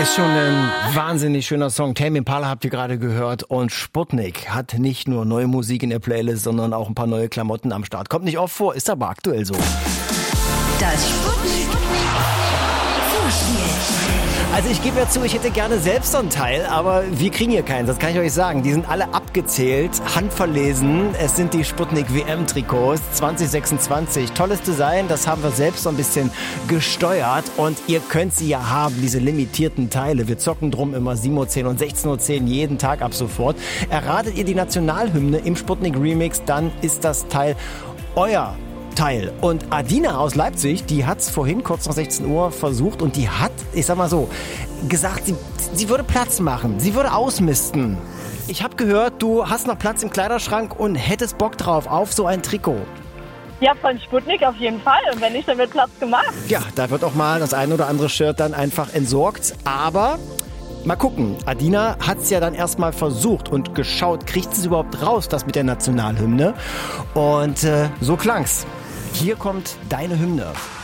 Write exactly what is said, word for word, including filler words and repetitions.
Ist schon ein wahnsinnig schöner Song. Tame Impala habt ihr gerade gehört. Und Sputnik hat nicht nur neue Musik in der Playlist, sondern auch ein paar neue Klamotten am Start. Kommt nicht oft vor, ist aber aktuell so. Das Sputnik Vorspiel. Also ich gebe ja zu, ich hätte gerne selbst so einen Teil, aber wir kriegen hier keins, das kann ich euch sagen. Die sind alle abgezählt, handverlesen. Es sind die Sputnik W M-Trikots zwanzig sechsundzwanzig. Tolles Design, das haben wir selbst so ein bisschen gesteuert und ihr könnt sie ja haben, diese limitierten Teile. Wir zocken drum immer sieben Uhr zehn und sechzehn Uhr zehn jeden Tag ab sofort. Erratet ihr die Nationalhymne im Sputnik Remix, dann ist das Teil euer Teil. Und Adina aus Leipzig, die hat's vorhin kurz nach sechzehn Uhr versucht und die hat, ich sag mal so, gesagt, sie, sie würde Platz machen, sie würde ausmisten. Ich habe gehört, du hast noch Platz im Kleiderschrank und hättest Bock drauf auf so ein Trikot. Ja, von Sputnik auf jeden Fall. Und wenn nicht, dann wird Platz gemacht. Ja, da wird auch mal das ein oder andere Shirt dann einfach entsorgt. Aber mal gucken, Adina hat's ja dann erstmal versucht und geschaut, kriegt sie es überhaupt raus, das mit der Nationalhymne? Und äh, so klang's. Hier kommt deine Hymne.